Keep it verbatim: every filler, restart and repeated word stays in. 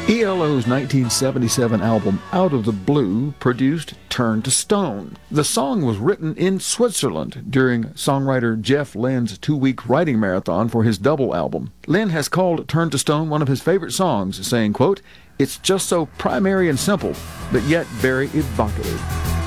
E L O's nineteen seventy-seven album Out of the Blue produced Turn to Stone. The song was written in Switzerland during songwriter Jeff Lynne's two-week writing marathon for his double album. Lynne has called Turn to Stone one of his favorite songs, saying, quote, "It's just so primary and simple, but yet very evocative."